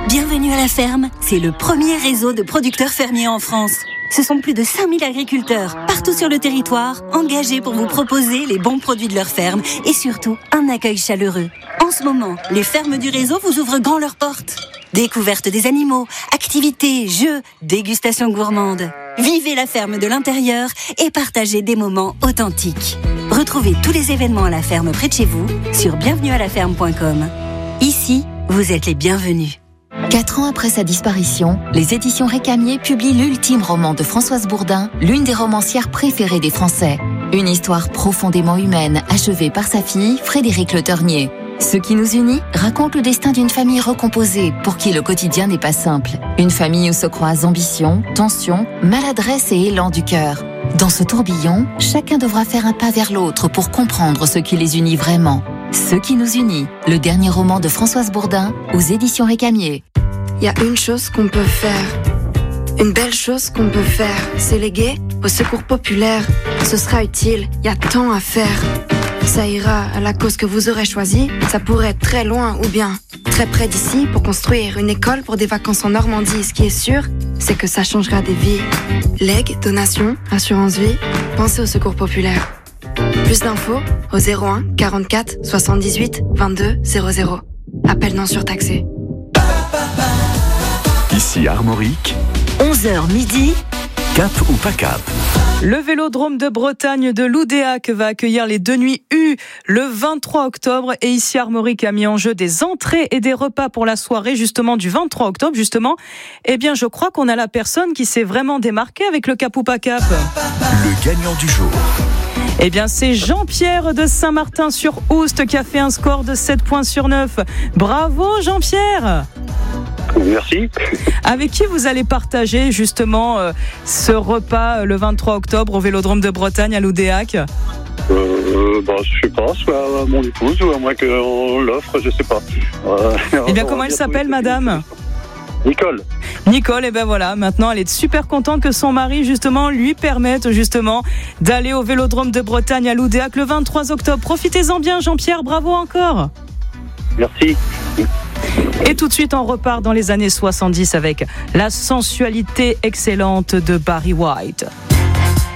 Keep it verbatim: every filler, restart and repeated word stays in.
Bienvenue à la ferme, c'est le premier réseau de producteurs fermiers en France. Ce sont plus de cinq mille agriculteurs, partout sur le territoire, engagés pour vous proposer les bons produits de leur ferme et surtout un accueil chaleureux. En ce moment, les fermes du réseau vous ouvrent grand leurs portes. Découverte des animaux, activités, jeux, dégustation gourmande. Vivez la ferme de l'intérieur et partagez des moments authentiques. Retrouvez tous les événements à la ferme près de chez vous sur bienvenue à la ferme point com. Ici, vous êtes les bienvenus. Quatre ans après sa disparition, les éditions Récamier publient l'ultime roman de Françoise Bourdin, l'une des romancières préférées des Français. Une histoire profondément humaine, achevée par sa fille, Frédérique Le Ternier. Ce qui nous unit raconte le destin d'une famille recomposée, pour qui le quotidien n'est pas simple. Une famille où se croisent ambition, tension, maladresse et élan du cœur. Dans ce tourbillon, chacun devra faire un pas vers l'autre pour comprendre ce qui les unit vraiment. Ce qui nous unit, le dernier roman de Françoise Bourdin, aux éditions Récamier. Il y a une chose qu'on peut faire, une belle chose qu'on peut faire, c'est léguer au secours populaire. Ce sera utile, il y a tant à faire. Ça ira à la cause que vous aurez choisie, ça pourrait être très loin ou bien très près d'ici pour construire une école pour des vacances en Normandie. Ce qui est sûr, c'est que ça changera des vies. Legs, donations, assurance vie, pensez au secours populaire. Plus d'infos au zéro un quarante-quatre soixante-dix-huit vingt-deux zéro zéro. Appel non surtaxé. Ici Armorique, onze heures midi. Cap ou pas cap? Le Vélodrome de Bretagne de Loudéac va accueillir les deux nuits U le vingt-trois octobre et ici Armorique a mis en jeu des entrées et des repas pour la soirée justement du vingt-trois octobre justement. Eh bien je crois qu'on a la personne qui s'est vraiment démarquée avec le Cap ou pas cap. Le gagnant du jour. Eh bien, c'est Jean-Pierre de Saint-Martin-sur-Oust qui a fait un score de sept points sur neuf. Bravo Jean-Pierre! Merci. Avec qui vous allez partager justement euh, ce repas euh, le vingt-trois octobre au Vélodrome de Bretagne à Loudéac? Euh, bah, je sais pas, soit à mon épouse ou à moi qu'on l'offre, je sais pas. Euh, Eh bien, comment elle s'appelle, madame? Nicole. Nicole, et ben voilà, maintenant elle est super contente que son mari justement lui permette justement d'aller au Vélodrome de Bretagne à Loudéac le vingt-trois octobre. Profitez-en bien Jean-Pierre, bravo encore. Merci. Et tout de suite on repart dans les années soixante-dix avec la sensualité excellente de Barry White.